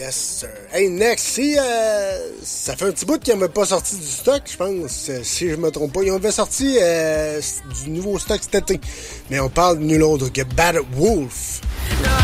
Yes, sir. Hey, next, ça fait un petit bout qu'ils n'avaient pas sorti du stock, je pense, si je me trompe pas. Ils avaient sorti du nouveau stock cet été. Mais on parle de nul autre que Bad Wolf.